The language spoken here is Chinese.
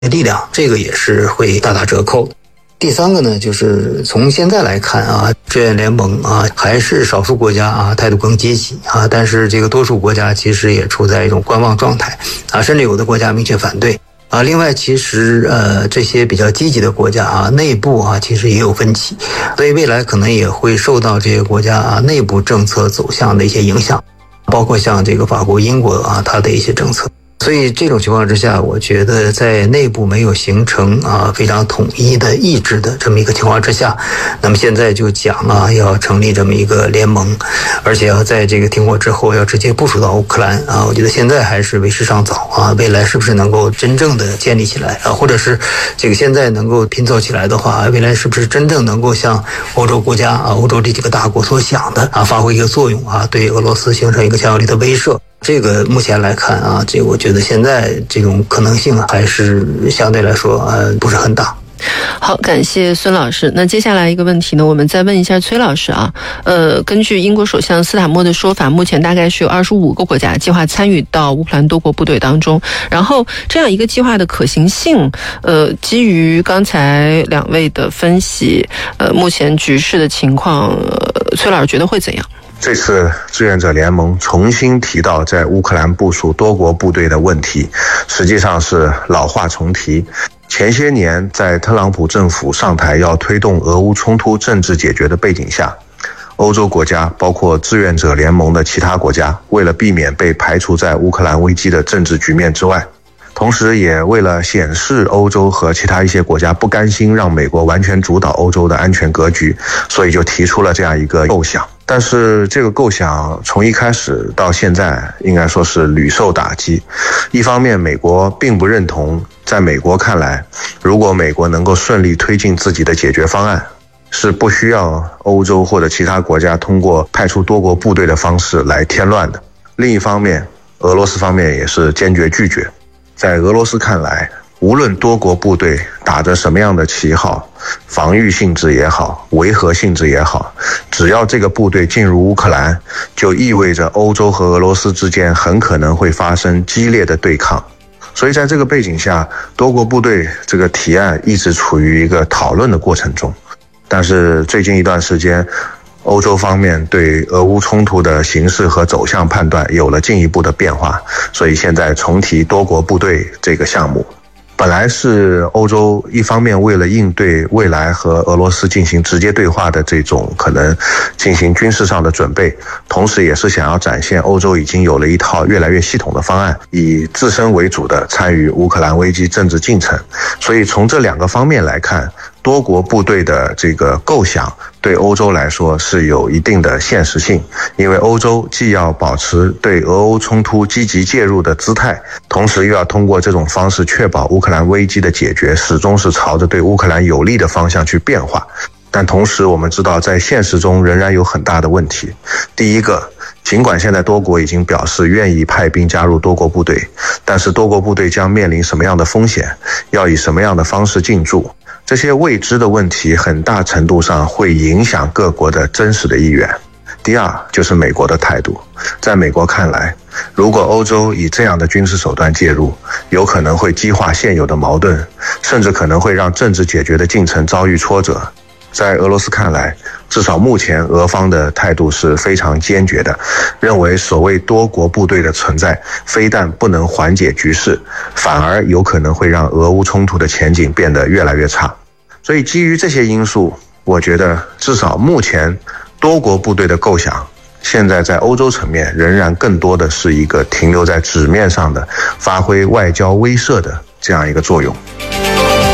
力量，这个也是会大打折扣。第三个呢，就是从现在来看啊，志愿联盟啊，还是少数国家啊态度更积极啊，但是这个多数国家其实也处在一种观望状态啊，甚至有的国家明确反对啊。另外，其实这些比较积极的国家啊，内部啊其实也有分歧，所以未来可能也会受到这些国家啊内部政策走向的一些影响，包括像这个法国、英国啊它的一些政策。所以这种情况之下，我觉得在内部没有形成非常统一的意志的这么一个情况之下，那么现在就讲要成立这么一个联盟，而且要在这个停火之后要直接部署到乌克兰啊，我觉得现在还是为时尚早啊，未来是不是能够真正的建立起来啊，或者是这个现在能够拼凑起来的话，未来是不是真正能够像欧洲国家欧洲这几个大国所想的发挥一个作用对俄罗斯形成一个强有力的威慑？这个目前来看这个我觉得现在这种可能性还是相对来说不是很大。 好，感谢孙老师。那接下来一个问题呢，我们再问一下崔老师啊。根据英国首相斯塔默的说法，目前大概是有25个国家计划参与到乌克兰多国部队当中。然后这样一个计划的可行性，基于刚才两位的分析，目前局势的情况，崔老师觉得会怎样？ 这次志愿者联盟重新提到在乌克兰部署多国部队的问题，实际上是老话重提。前些年在特朗普政府上台要推动俄乌冲突政治解决的背景下，欧洲国家包括志愿者联盟的其他国家，为了避免被排除在乌克兰危机的政治局面之外，同时也为了显示欧洲和其他一些国家不甘心让美国完全主导欧洲的安全格局，所以就提出了这样一个构想。但是这个构想从一开始到现在应该说是屡受打击。一方面美国并不认同，在美国看来，如果美国能够顺利推进自己的解决方案，是不需要欧洲或者其他国家通过派出多国部队的方式来添乱的。另一方面，俄罗斯方面也是坚决拒绝。在俄罗斯看来，无论多国部队打着什么样的旗号，防御性质也好，维和性质也好，只要这个部队进入乌克兰，就意味着欧洲和俄罗斯之间很可能会发生激烈的对抗。所以在这个背景下，多国部队这个提案一直处于一个讨论的过程中。但是最近一段时间，欧洲方面对俄乌冲突的形势和走向判断有了进一步的变化，所以现在重提多国部队这个项目。本来是欧洲一方面为了应对未来和俄罗斯进行直接对话的这种可能进行军事上的准备，同时也是想要展现欧洲已经有了一套越来越系统的方案，以自身为主的参与乌克兰危机政治进程。所以从这两个方面来看，多国部队的这个构想对欧洲来说是有一定的现实性，因为欧洲既要保持对俄欧冲突积极介入的姿态，同时又要通过这种方式确保乌克兰危机的解决始终是朝着对乌克兰有利的方向去变化。但同时我们知道，在现实中仍然有很大的问题。第一个，尽管现在多国已经表示愿意派兵加入多国部队，但是多国部队将面临什么样的风险，要以什么样的方式进驻，这些未知的问题很大程度上会影响各国的真实的意愿。第二，就是美国的态度。在美国看来，如果欧洲以这样的军事手段介入，有可能会激化现有的矛盾，甚至可能会让政治解决的进程遭遇挫折。在俄罗斯看来，至少目前俄方的态度是非常坚决的，认为所谓多国部队的存在非但不能缓解局势，反而有可能会让俄乌冲突的前景变得越来越差。所以基于这些因素，我觉得至少目前多国部队的构想现在在欧洲层面仍然更多的是一个停留在纸面上的发挥外交威慑的这样一个作用。